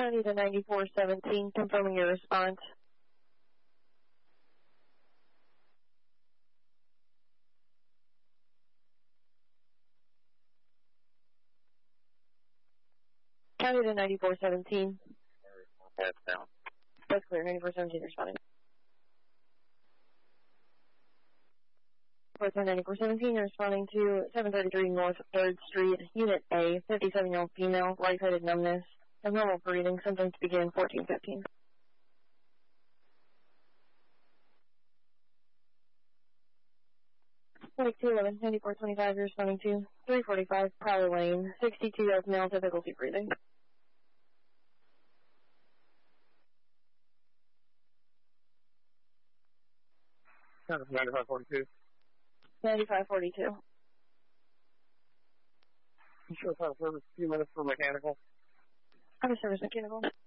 County to 9417, confirming your response. County to 9417. That's down. That's clear, 9417 responding. 9417, you're responding to 733 North 3rd Street, Unit A, 57-year-old female, lightheaded numbness, abnormal breathing, symptoms begin 14:15. 4211, 9425, you're responding to 345 Prowler Lane, 62-year-old male, difficulty breathing. Kind of 9542. 9542. Sure, time service, a few minutes for mechanical. I'm a service mechanical.